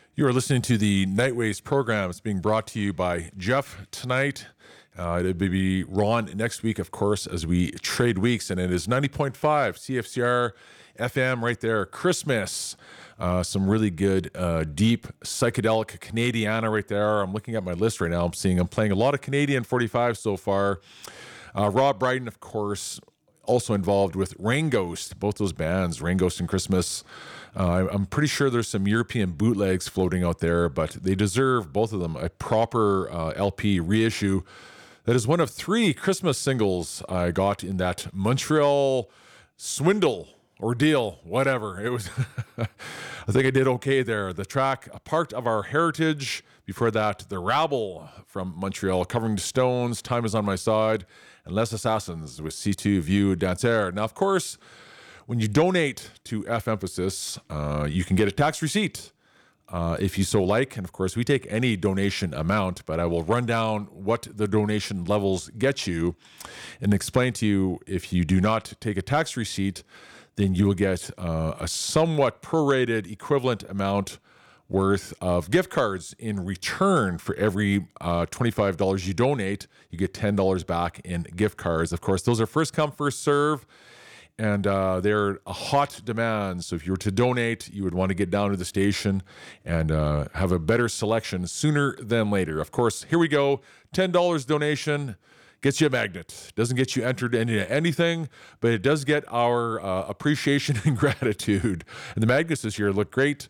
You are listening to the Nightwaves program. It's being brought to you by Jeff tonight. It'll be Ron next week, of course, as we trade weeks. And it is 90.5 CFCR FM right there. Christmas. Some really good, deep, psychedelic Canadiana right there. I'm looking at my list right now. I'm playing a lot of Canadian 45 so far. Rob Brydon, of course, also involved with Rain Ghost, both those bands, Rain Ghost and Christmas. I'm pretty sure there's some European bootlegs floating out there, but they deserve, both of them, a proper LP reissue. That is one of 3 Christmas singles I got in that Montreal swindle ordeal, whatever. It was, I think I did okay there. The track, A Part of Our Heritage. Before that, The Rabble from Montreal, Covering the Stones, Time Is on My Side, and Les Assassins with C2 View Dancer. Now, of course, when you donate to F Emphasis, you can get a tax receipt if you so like. And of course, we take any donation amount, but I will run down what the donation levels get you and explain to you, if you do not take a tax receipt, then you will get a somewhat prorated equivalent amount worth of gift cards in return. For every $25 you donate, you get $10 back in gift cards. Of course, those are first come, first serve. And they're a hot demand. So if you were to donate, you would want to get down to the station and have a better selection sooner than later. Of course, here we go. $10 donation gets you a magnet. Doesn't get you entered into anything, but it does get our appreciation and gratitude. And the magnets this year look great.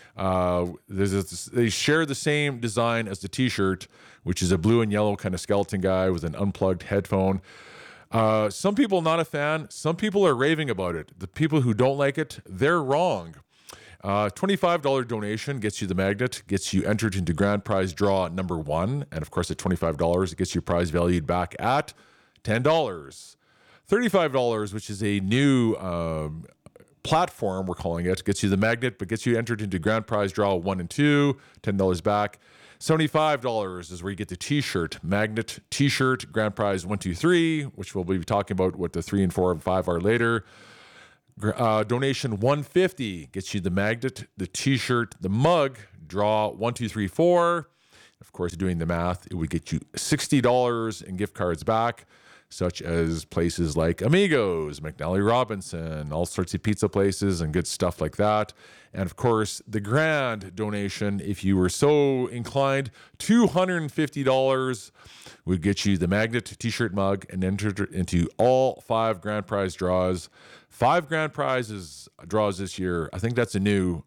They share the same design as the t-shirt, which is a blue and yellow kind of skeleton guy with an unplugged headphone. Some people not a fan. Some people are raving about it. The people who don't like it, they're wrong. $25 donation gets you the magnet, gets you entered into grand prize draw number 1. And of course, at $25, it gets your prize valued back at $10. $35, which is a new platform, we're calling it, gets you the magnet, but gets you entered into grand prize draw 1 and 2, $10 back. $75 is where you get the t-shirt, magnet t-shirt, grand prize 1, 2, 3, which we'll be talking about what the 3 and 4 and 5 are later. Donation $150 gets you the magnet, the t-shirt, the mug, draw 1, 2, 3, 4. Of course, doing the math, it would get you $60 in gift cards back, such as places like Amigos, McNally Robinson, all sorts of pizza places and good stuff like that. And of course, the grand donation, if you were so inclined, $250 would get you the magnet t-shirt mug and enter into all 5 grand prize draws. 5 grand prizes draws this year. I think that's a new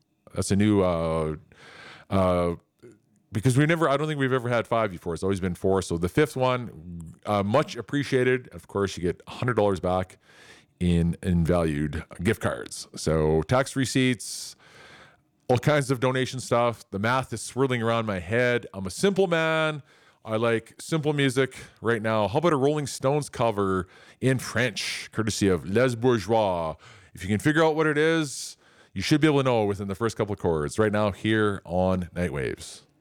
because I don't think we've ever had 5 before. It's always been 4. So the 5th one, much appreciated. Of course, you get $100 back in valued gift cards. So tax receipts, all kinds of donation stuff. The math is swirling around my head. I'm a simple man. I like simple music right now. How about a Rolling Stones cover in French, courtesy of Les Bourgeois? If you can figure out what it is, you should be able to know within the first couple of chords right now here on Nightwaves.